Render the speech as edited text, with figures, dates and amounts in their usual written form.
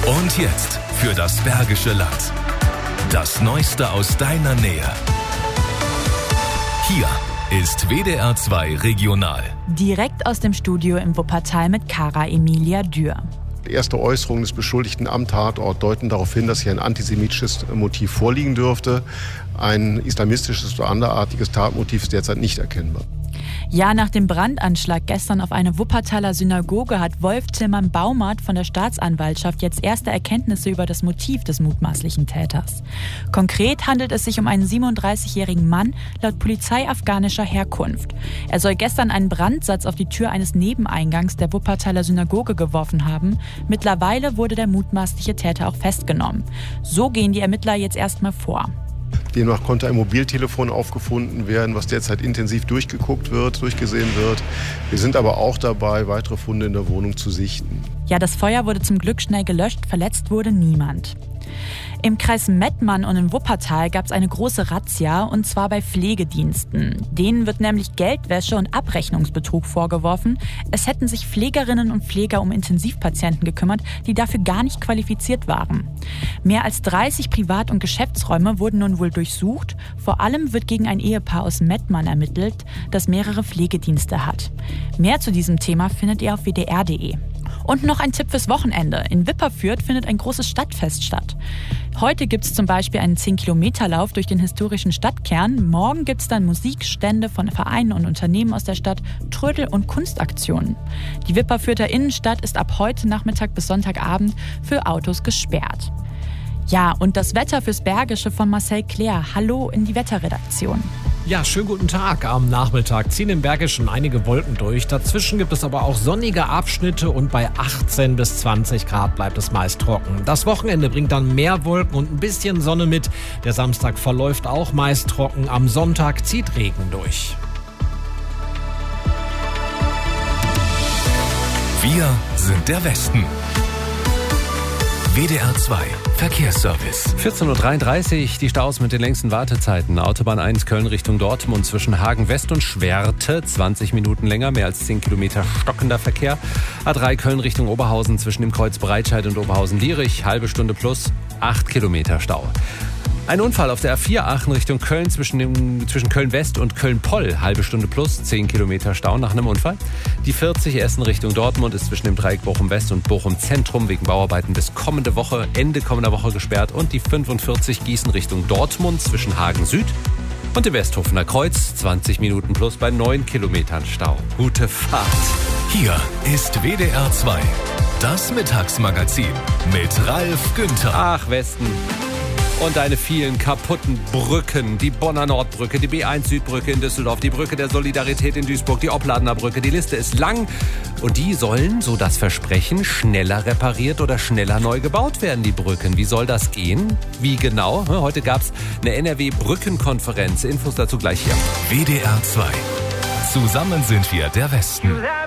Und jetzt für das Bergische Land. Das Neueste aus deiner Nähe. Hier ist WDR 2 Regional. Direkt aus dem Studio im Wuppertal mit Cara Emilia Dürr. Erste Äußerungen des Beschuldigten am Tatort deuten darauf hin, dass hier ein antisemitisches Motiv vorliegen dürfte. Ein islamistisches oder anderartiges Tatmotiv ist derzeit nicht erkennbar. Ja, nach dem Brandanschlag gestern auf eine Wuppertaler Synagoge hat Wolf Tillmann-Baumert von der Staatsanwaltschaft jetzt erste Erkenntnisse über das Motiv des mutmaßlichen Täters. Konkret handelt es sich um einen 37-jährigen Mann laut Polizei afghanischer Herkunft. Er soll gestern einen Brandsatz auf die Tür eines Nebeneingangs der Wuppertaler Synagoge geworfen haben. Mittlerweile wurde der mutmaßliche Täter auch festgenommen. So gehen die Ermittler jetzt erstmal vor. Demnach konnte ein Mobiltelefon aufgefunden werden, was derzeit intensiv durchgesehen wird. Wir sind aber auch dabei, weitere Funde in der Wohnung zu sichten. Ja, das Feuer wurde zum Glück schnell gelöscht, verletzt wurde niemand. Im Kreis Mettmann und in Wuppertal gab es eine große Razzia, und zwar bei Pflegediensten. Denen wird nämlich Geldwäsche und Abrechnungsbetrug vorgeworfen. Es hätten sich Pflegerinnen und Pfleger um Intensivpatienten gekümmert, die dafür gar nicht qualifiziert waren. Mehr als 30 Privat- und Geschäftsräume wurden nun wohl durchsucht. Vor allem wird gegen ein Ehepaar aus Mettmann ermittelt, das mehrere Pflegedienste hat. Mehr zu diesem Thema findet ihr auf wdr.de. Und noch ein Tipp fürs Wochenende. In Wipperfürth findet ein großes Stadtfest statt. Heute gibt es zum Beispiel einen 10-Kilometer-Lauf durch den historischen Stadtkern. Morgen gibt es dann Musikstände von Vereinen und Unternehmen aus der Stadt, Trödel- und Kunstaktionen. Die Wipperfürther Innenstadt ist ab heute Nachmittag bis Sonntagabend für Autos gesperrt. Ja, und das Wetter fürs Bergische von Marcel Claire. Hallo in die Wetterredaktion. Ja, schönen guten Tag. Am Nachmittag ziehen im Bergischen einige Wolken durch. Dazwischen gibt es aber auch sonnige Abschnitte und bei 18 bis 20 Grad bleibt es meist trocken. Das Wochenende bringt dann mehr Wolken und ein bisschen Sonne mit. Der Samstag verläuft auch meist trocken. Am Sonntag zieht Regen durch. Wir sind der Westen. WDR 2 Verkehrsservice. 14.33 Uhr, die Staus mit den längsten Wartezeiten. Autobahn 1 Köln Richtung Dortmund zwischen Hagen West und Schwerte. 20 Minuten länger, mehr als 10 Kilometer stockender Verkehr. A3 Köln Richtung Oberhausen zwischen dem Kreuz Breitscheid und Oberhausen-Lierich. Halbe Stunde plus, 8 Kilometer Stau. Ein Unfall auf der A4 Aachen Richtung Köln zwischen Köln-West und Köln-Poll. Halbe Stunde plus, 10 Kilometer Stau nach einem Unfall. Die 40 Essen Richtung Dortmund ist zwischen dem Dreieck Bochum-West und Bochum-Zentrum wegen Bauarbeiten bis Ende kommender Woche gesperrt. Und die 45 Gießen Richtung Dortmund zwischen Hagen-Süd und dem Westhofener Kreuz. 20 Minuten plus bei 9 Kilometern Stau. Gute Fahrt. Hier ist WDR 2, das Mittagsmagazin mit Ralf Günther. Ach, Westen. Und deine vielen kaputten Brücken, die Bonner Nordbrücke, die B1 Südbrücke in Düsseldorf, die Brücke der Solidarität in Duisburg, die Opladener Brücke, die Liste ist lang. Und die sollen, so das Versprechen, schneller repariert oder schneller neu gebaut werden, die Brücken. Wie soll das gehen? Wie genau? Heute gab es eine NRW-Brückenkonferenz. Infos dazu gleich hier. WDR 2. Zusammen sind wir der Westen.